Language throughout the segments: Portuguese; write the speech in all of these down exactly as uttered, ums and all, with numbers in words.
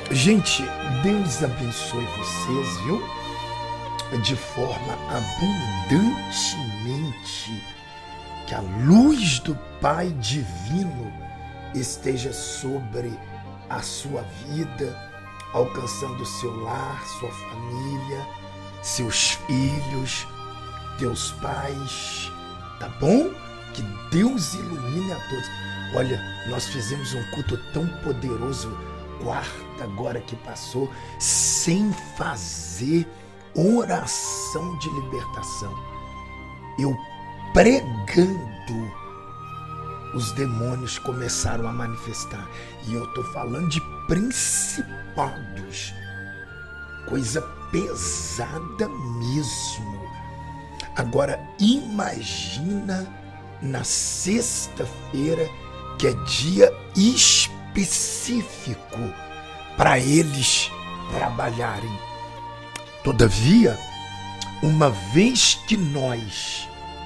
Gente, Deus abençoe vocês, viu? De forma abundantemente. Que a luz do Pai Divino esteja sobre a sua vida, alcançando o seu lar, sua família, seus filhos, teus pais, tá bom? Que Deus ilumine a todos. Olha, nós fizemos um culto tão poderoso, quarta agora que passou, sem fazer oração de libertação. Eu pregando, os demônios começaram a manifestar. E eu tô falando de principados, coisa pesada mesmo. Agora imagina na sexta-feira, que é dia específico para eles trabalharem. Todavia, uma vez que nós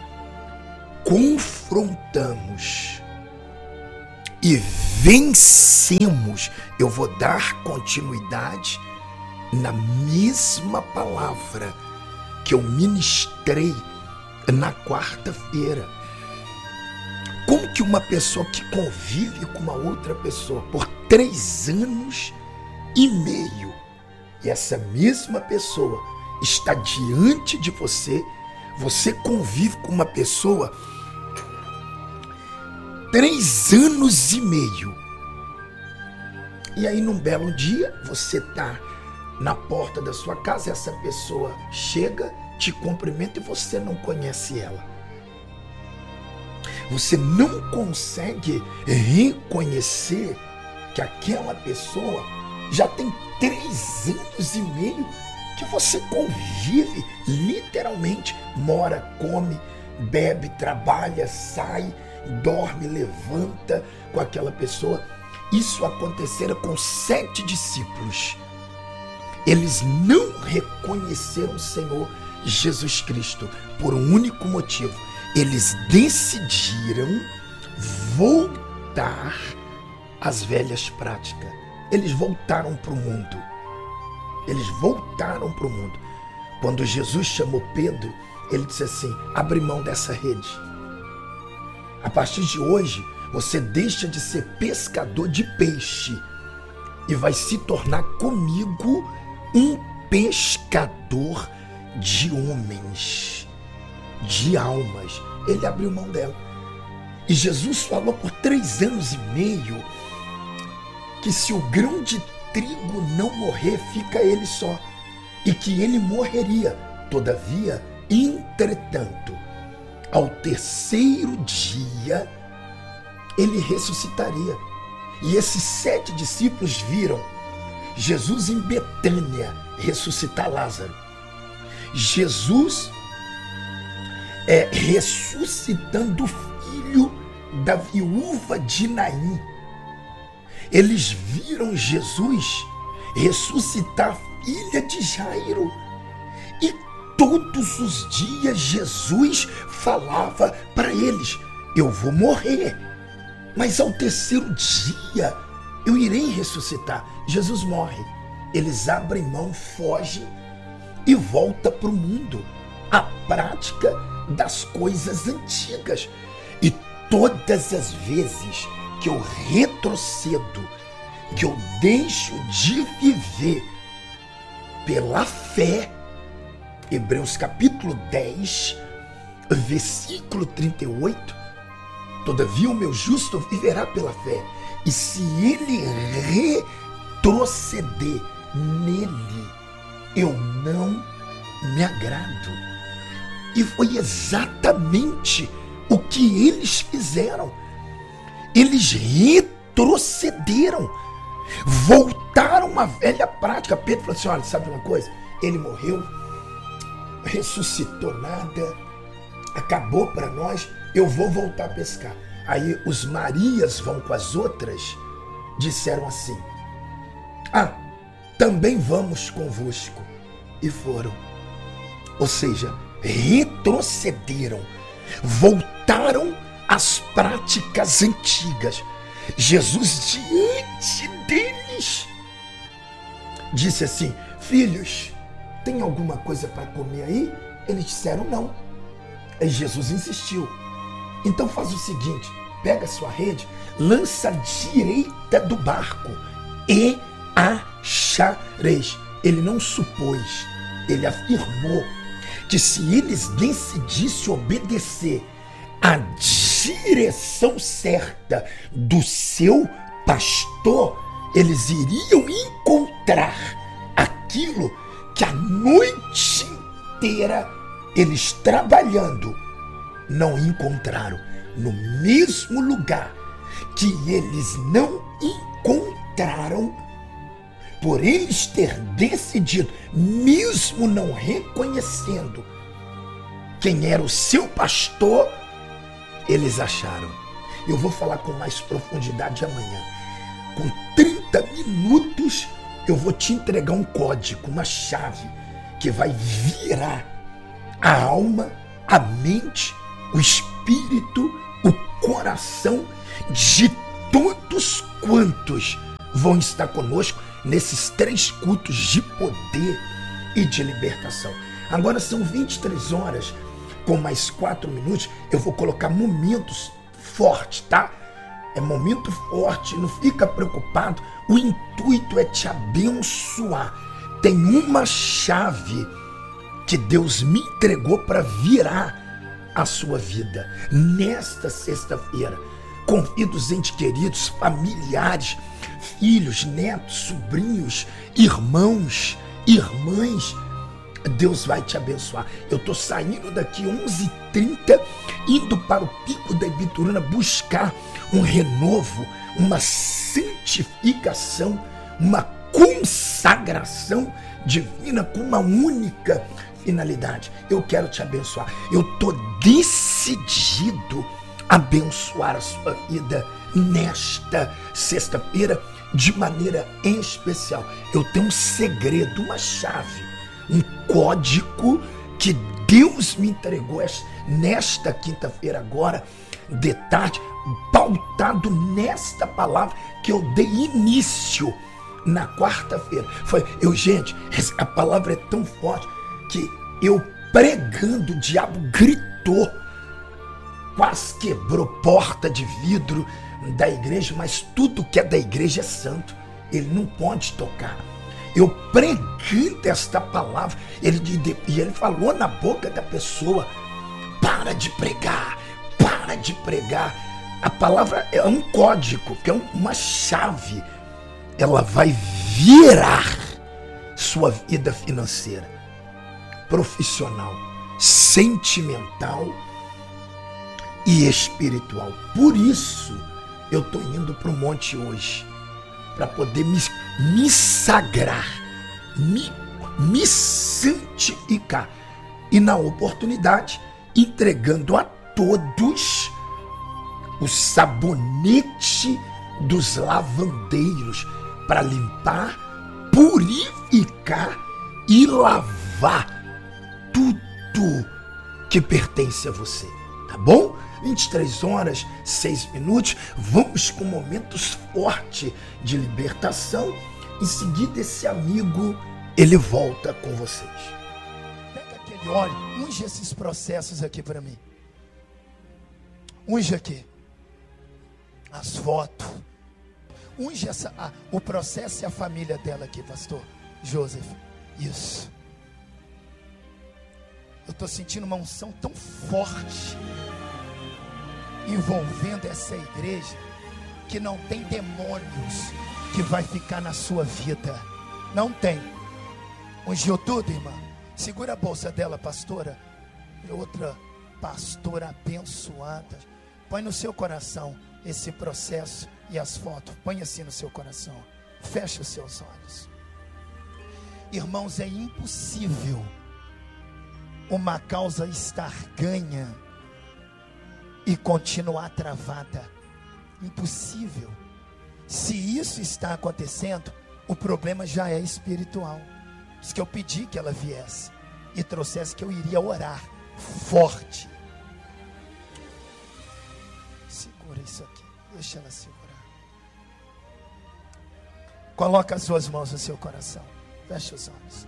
confrontamos e vencemos, eu vou dar continuidade na mesma palavra que eu ministrei na quarta-feira. Como que uma pessoa que convive com uma outra pessoa por três anos e meio, e essa mesma pessoa está diante de você, você convive com uma pessoa três anos e meio, e aí num belo dia você está na porta da sua casa, essa pessoa chega, te cumprimenta e você não conhece ela. Você não consegue reconhecer que aquela pessoa já tem três anos e meio que você convive, literalmente, mora, come, bebe, trabalha, sai, dorme, levanta com aquela pessoa. Isso acontecera com sete discípulos. Eles não reconheceram o Senhor Jesus Cristo por um único motivo. Eles decidiram voltar às velhas práticas. Eles voltaram para o mundo. Eles voltaram para o mundo. Quando Jesus chamou Pedro, ele disse assim: abre mão dessa rede. A partir de hoje, você deixa de ser pescador de peixe e vai se tornar comigo um pescador de homens, de almas. Ele abriu mão dela. E Jesus falou por três anos e meio que se o grão de trigo não morrer, fica ele só, e que ele morreria. Todavia, entretanto, ao terceiro dia, ele ressuscitaria. E esses sete discípulos viram Jesus em Betânia ressuscitar Lázaro. Jesus é, ressuscitando o filho da viúva de Naim. Eles viram Jesus ressuscitar a filha de Jairo. E todos os dias Jesus falava para eles: eu vou morrer, mas ao terceiro dia eu irei ressuscitar. Jesus morre. Eles abrem mão, fogem e voltam para o mundo, a prática das coisas antigas. E todas as vezes que eu retrocedo, que eu deixo de viver pela fé, Hebreus capítulo dez, versículo trinta e oito, todavia o meu justo viverá pela fé, e se ele retroceder nele, eu não me agrado. E foi exatamente o que eles fizeram. Eles retrocederam, voltaram à velha prática. Pedro falou assim: olha, sabe uma coisa? Ele morreu, ressuscitou nada, acabou para nós, eu vou voltar a pescar. Aí os Marias vão com as outras, disseram assim: ah, também vamos convosco. E foram. Ou seja, retrocederam, voltaram às práticas antigas. Jesus diante deles disse assim: filhos, tem alguma coisa para comer aí? Eles disseram não. Aí Jesus insistiu: então faz o seguinte, pega a sua rede, lança à direita do barco e achareis. Ele não supôs, ele afirmou que se eles decidissem obedecer à direção certa do seu pastor, eles iriam encontrar aquilo que a noite inteira eles trabalhando não encontraram. No mesmo lugar que eles não encontraram, por eles ter decidido, mesmo não reconhecendo quem era o seu pastor, eles acharam. Eu vou falar com mais profundidade amanhã. Com trinta minutos eu vou te entregar um código, uma chave que vai virar a alma, a mente, o espírito, o coração de todos quantos vão estar conosco nesses três cultos de poder e de libertação. Agora são vinte e três horas, com mais quatro minutos, eu vou colocar momentos fortes, tá? É momento forte, não fica preocupado. O intuito é te abençoar. Tem uma chave que Deus me entregou para virar a sua vida. Nesta sexta-feira, convido os entes queridos, familiares, filhos, netos, sobrinhos, irmãos, irmãs. Deus vai te abençoar. Eu estou saindo daqui onze e trinta, indo para o Pico da Ibituruna buscar um renovo, uma santificação, uma consagração divina com uma única finalidade. Eu quero te abençoar. Eu estou decidido a abençoar a sua vida nesta sexta-feira de maneira especial. Eu tenho um segredo, uma chave, um código que Deus me entregou nesta quinta-feira agora, de tarde, pautado nesta palavra que eu dei início na quarta-feira. Foi, eu, gente, a palavra é tão forte que eu pregando, o diabo gritou, quase quebrou porta de vidro da igreja, mas tudo que é da igreja é santo, ele não pode tocar. Eu pregando esta palavra, ele, e ele falou na boca da pessoa: para de pregar, para de pregar. A palavra é um código, que é uma chave. Ela vai virar sua vida financeira, profissional, sentimental e espiritual. Por isso eu estou indo para o monte hoje, para poder me, me sagrar, me, me santificar. E na oportunidade, entregando a todos o sabonete dos lavandeiros para limpar, purificar e lavar tudo que pertence a você. Tá bom? vinte e três horas, seis minutos. Vamos com momentos fortes de libertação. Em seguida, esse amigo, ele volta com vocês. Pega aquele óleo, unge esses processos aqui para mim. Unge aqui as fotos. Unge essa, ah, o processo e a família dela aqui, pastor Joseph. Isso. Eu estou sentindo uma unção tão forte envolvendo essa igreja, que não tem demônios que vai ficar na sua vida. Não tem. Ungiu tudo, irmã. Segura a bolsa dela, pastora. E outra pastora abençoada. Põe no seu coração esse processo e as fotos. Põe assim no seu coração. Feche os seus olhos. Irmãos, é impossível uma causa estar ganha e continuar travada. Impossível. Se isso está acontecendo, o problema já é espiritual. Por isso que eu pedi que ela viesse e trouxesse, que eu iria orar forte. Segura isso aqui, deixa ela segurar. Coloca as suas mãos no seu coração. Feche os olhos.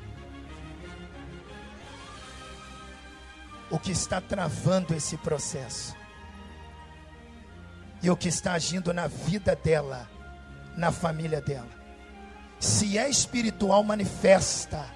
O que está travando esse processo e o que está agindo na vida dela, na família dela, se é espiritual, manifesta.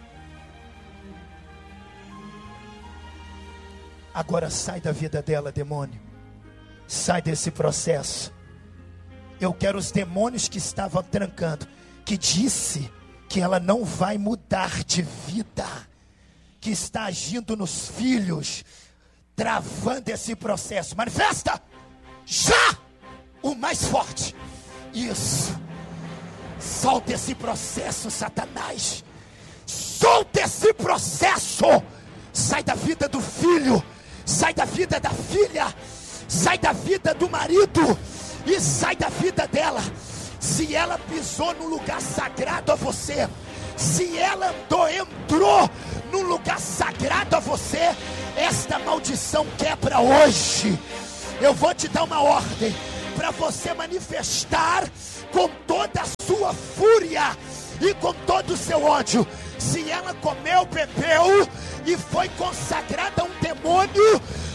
Agora sai da vida dela, demônio. Sai desse processo. Eu quero os demônios que estavam trancando, que disse que ela não vai mudar de vida, que está agindo nos filhos, travando esse processo. Manifesta já o mais forte. Isso. Solta esse processo, Satanás. Solta esse processo. Sai da vida do filho, sai da vida da filha, sai da vida do marido e sai da vida dela. Se ela pisou num lugar sagrado a você, se ela andou, entrou num lugar sagrado a você, esta maldição quebra hoje. Eu vou te dar uma ordem para você manifestar com toda a sua fúria e com todo o seu ódio. Se ela comeu, bebeu e foi consagrada a um demônio,